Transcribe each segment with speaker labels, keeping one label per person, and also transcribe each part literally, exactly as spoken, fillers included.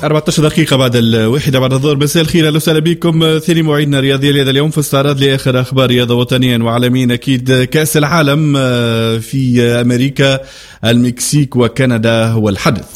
Speaker 1: أربعة عشر دقيقة بعد الواحدة بعد الظهر. مساء الخير، أهلا وسهلا بكم. ثاني موعدنا الرياضي لهذا اليوم في استعراض لآخر أخبار رياضة وطنيا وعالميا. أكيد كأس العالم في أمريكا، المكسيك وكندا هو الحدث.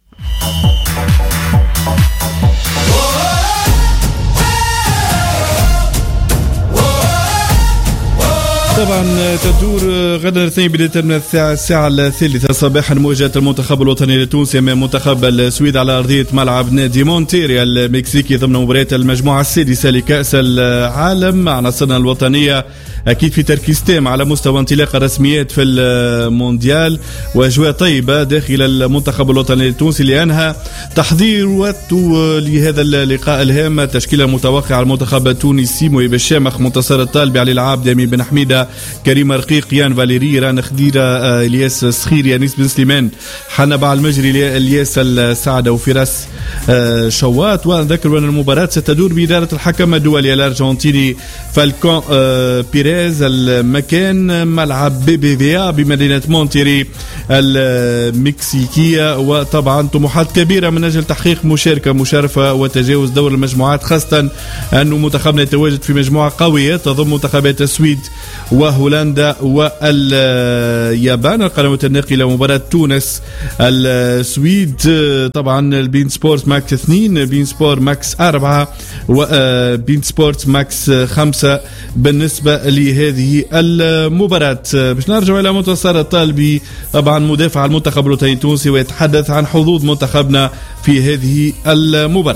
Speaker 1: طبعا تدور غدا الاثنين بداية من الساعة الثالثة صباحا مواجهة المنتخب الوطني التونسي أمام منتخب السويد على أرضية ملعب نادي مونتيري المكسيكي ضمن مباريات المجموعة السادسة لكأس العالم. عناصرنا الوطنية أكيد في تركيز تام على مستوى انطلاق الرسميات في المونديال، وأجواء طيبة داخل المنتخب الوطني التونسي لأنها تحضيراته لهذا اللقاء الهام. التشكيلة المتوقعة على المنتخب التونسي: مهيب الشامخ، منتصر الطالبي، علي العابد، يمين بن حميدة، كريم رقيق، يان فاليري، ران خديرة، الياس الصخيري، انيس بن سليمان، حنا باع المجري، الياس السعدة، وفراس شوات. ونذكر ان المباراة ستدور بإدارة الحكم الدولي الارجنتيني فالكون بيريز. المكان ملعب بي بي في بمدينة مونتيري المكسيكية، وطبعا طموحات كبيرة من اجل تحقيق مشاركة مشرفة وتجاوز دور المجموعات، خاصة انه منتخبنا يتواجد في مجموعة قوية تضم منتخبات السويد وهولندا واليابان. القنوات الناقلة مباراة تونس السويد، طبعا البين سبورت ماكس اثنين، بين سبورت ماكس أربعة، وبين سبورت ماكس خمسة بالنسبة لهذه المباراة. باش نرجع إلى منتصر الطالبي، طبعا مدافع المنتخب الوطني التونسي، ويتحدث عن حظوظ منتخبنا في هذه المباراة.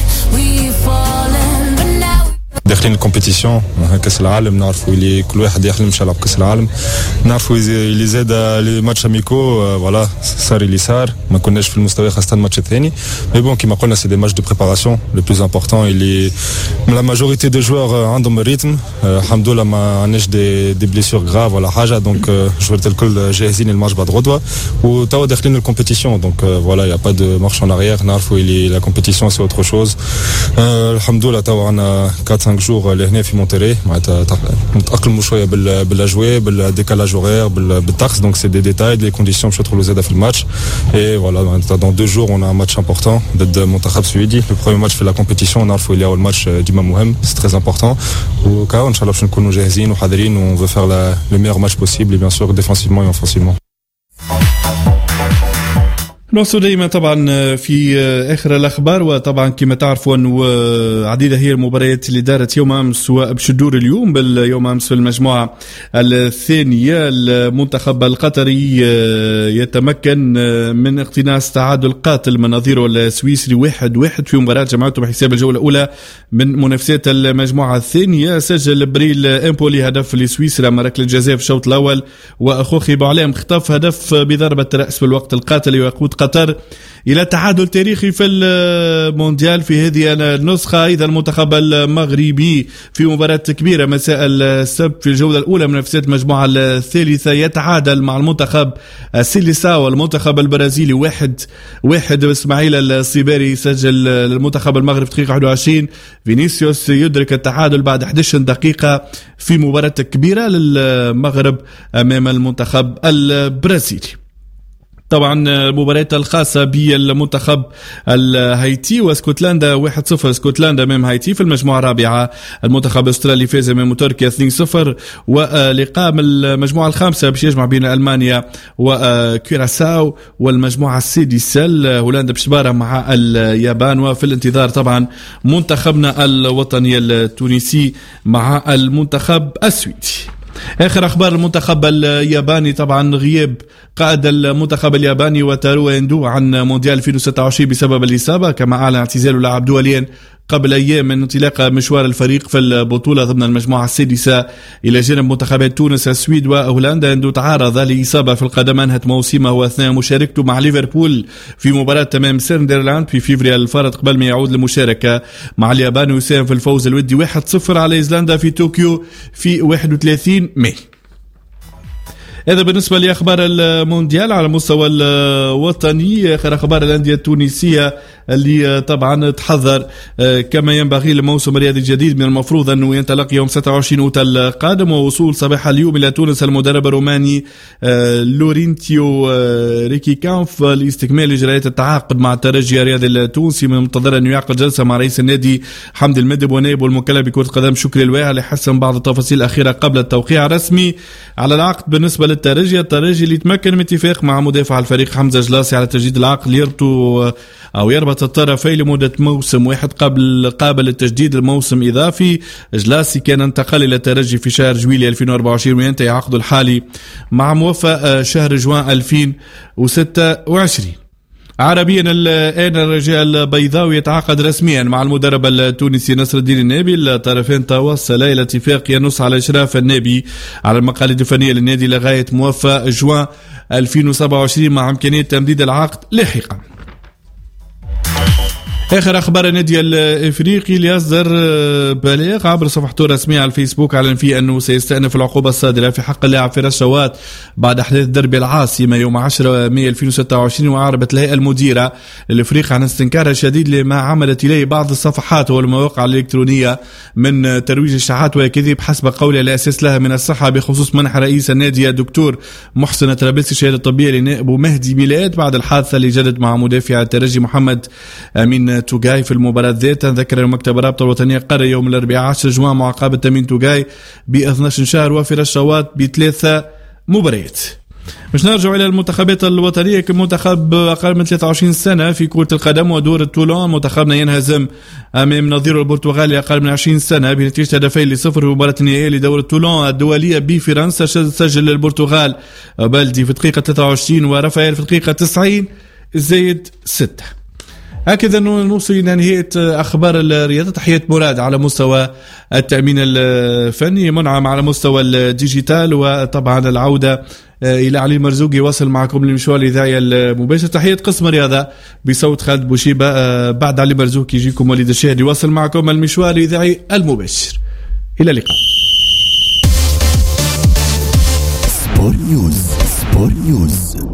Speaker 2: داخلين الكومبيتيسيون كاس العالم، نعرفوا اللي كل واحد يحلم يلعب كاس العالم، نعرفوا اللي زاد لي ماتش اميكو فوالا صار اللي صار، ما كناش في المستوى خاصه الماتش الثاني. مي بون كيما قلنا سي دي ماتش دو بريباراسيون لو بلوز امبورطون اللي لا ماجوريتي دو جوار عندهم الريتم، الحمد لله ما عندناش دي دي بليسيور غراف ولا حاجه، دونك جوارت الكل جاهزين الماتش بعد غدوه، وتوا داخلين الكومبيتيسيون، دونك فوالا يا با دو مارش ان اريير، نعرفوا اللي لا كومبيتيسيون سي اوتر شوز. الحمد لله توا عندنا أربعة جور لهنا في مونتيري، معناتها نتاقلموا شويه بالاجواء بالديكالاج هورير بالطقس، دونك سي دي ديتاي دي كونديسيون باش ندخلوا زاده في الماتش. اي فوالا معناتها دون دو جور اون ماتش امبورطون ضد منتخب سويدي، لو بروميير ماتش في لا كومبيتيسيون، نعرفوا اللي اول ماتش ديما مهم، سي تري امبورطون، وكاو ان شاء الله باش نكونوا جاهزين وحاضرين، و فو فير لو ميور ماتش بوسيبل بيان سور ديفenسيفمون و اوفenسيفمون.
Speaker 1: نوصل دائما طبعا في اخر الاخبار، وطبعا كما تعرفوا انه عديده هي المباريات اللي دارت يوم امس وباش تدور اليوم. باليوم امس في المجموعه الثانيه المنتخب القطري يتمكن من اقتناص تعادل قاتل من نظيره السويسري واحد واحد في مباراه جمعته بحساب الجوله الاولى من منافسات المجموعه الثانيه. سجل بريل امبولي هدف لسويسرا من ركله الجزاء في الشوط الاول، واخوخي بوعلام خطف هدف بضربه راس في الوقت القاتل، ويقود قطر إلى تعادل تاريخي في المونديال في هذه النسخة. أيضا المنتخب المغربي في مباراة كبيرة مساء السبت في الجولة الأولى من منافسات المجموعة الثالثة يتعادل مع المنتخب السيليساو المنتخب البرازيلي واحد واحد. إسماعيل الصباري سجل المنتخب المغرب في دقيقة واحد وعشرين، فينيسيوس يدرك التعادل بعد إحدى عشرة دقيقة في مباراة كبيرة للمغرب أمام المنتخب البرازيلي. طبعا المباريات الخاصة بالمنتخب الهايتي واسكتلندا واحد صفر، اسكتلندا امام هايتي في المجموعة الرابعة. المنتخب الاسترالي فاز امام تركيا اثنين صفر، ولقاء المجموعة الخامسة باش يجمع بين المانيا وكوراساو، والمجموعة السادسة هولندا باش تبارى مع اليابان. وفي الانتظار طبعا منتخبنا الوطني التونسي مع المنتخب السويدي. اخر اخبار المنتخب الياباني، طبعا غياب قائد المنتخب الياباني وتارو اندو عن مونديال ألفين وستة وعشرين بسبب الاصابه، كما اعلن اعتزاله لاعب دوليا قبل ايام من انطلاق مشوار الفريق في البطوله ضمن المجموعه السادسه الى جانب منتخبات تونس السويد وهولندا. اندو تعرض لاصابه في القدم انهت موسمه واثناء مشاركته مع ليفربول في مباراه امام ساندرلاند في فيفري الفارط قبل ما يعود للمشاركه مع اليابان، ويساهم في الفوز الودي واحد صفر على ايسلندا في طوكيو في واحد وثلاثين ماي. هذا بالنسبة لأخبار المونديال على المستوى الوطني. آخر أخبار الأندية التونسية اللي طبعا تحضر كما ينبغي لموسم رياضي جديد من المفروض أنه ينطلق يوم ستة وعشرين أوت القادم. ووصول صباح اليوم إلى تونس المدرب الروماني لورينتيو ريكي كانف لاستكمال إجراءات التعاقد مع الترجي الرياضي التونسي. من المنتظر أن يعقد جلسة مع رئيس النادي حمد المدب ونائب المكلف بكرة القدم شكري الواعي لحسم بعض التفاصيل الأخيرة قبل التوقيع الرسمي على العقد. بالنسبة للترجي، الترجي اللي تمكن من اتفاق مع مدافع الفريق حمزة جلاسي على تجديد العقد يربط أو يربط الطرفين لمدة موسم واحد قبل قابل التجديد الموسم إضافي. جلاسي كان انتقل إلى الترجي في شهر جويلية ألفين وأربعة وعشرين وينتهي عقده الحالي مع موفى شهر جوان ألفين وستة وعشرين. عربيا الآن الرجاء البيضاوي يتعاقد رسميا مع المدرب التونسي نصر الدين النابي. الطرفين توصلا إلى اتفاق ينص على إشراف النابي على المقاليد الفنية للنادي لغاية موفى جوان ألفين وسبعة وعشرين مع إمكانية تمديد العقد لاحقا. آخر أخبار النادي الإفريقي ليصدر بلاغ عبر صفحته الرسمية على الفيسبوك أعلن فيه أنه سيستأنف العقوبة الصادرة في حق اللاعب فراس شوات بعد أحداث دربي العاصمة يوم عشرة مايو ألفين وستة وعشرين. وأعربت الهيئة المديرة للإفريق عن استنكارها الشديد لما عملت إليه بعض الصفحات والمواقع الإلكترونية من ترويج الشائعات والكذب حسب قولها لا أساس لها من الصحة بخصوص منح رئيس النادي الدكتور محسن طرابلسي الشهادة الطبية لنائبه مهدي ميلاد بعد الحادثة اللي جدت مع مدافع الترجي محمد أمين توغاي في المباراة ذاتها. ذكر المكتب الرابطة الوطنية قرر يوم الأربعاء عشرة جوان معاقبة أمين توغاي ب اثني عشر شهر وفراس شوات بثلاثة مباريات. مش نرجع إلى المنتخبات الوطنية. كمنتخب أقل من ثلاثة وعشرين سنة في كرة القدم ودور طولون، منتخبنا ينهزم أمام نظيره البرتغالي أقل من عشرين سنة بنتيجة هدفين لصفر في مباراة النهائية لدورة طولون الدولية بفرنسا. سجل البرتغال بلدي في الدقيقة ثلاثة وعشرين ورافائيل في الدقيقة تسعين زائد ستة. هكذا نوصل إلى نهاية أخبار الرياضة. تحية مراد على مستوى التأمين الفني، منعم على مستوى الديجيتال، وطبعا العودة إلى علي مرزوقي يواصل معكم المشوار الإذاعي المباشر. تحية قسم الرياضة بصوت خالد بوشيبة. بعد علي مرزوقي يجيكم وليد الشهري يواصل معكم المشوار الإذاعي المباشر. إلى اللقاء. سبور نيوز. سبور نيوز.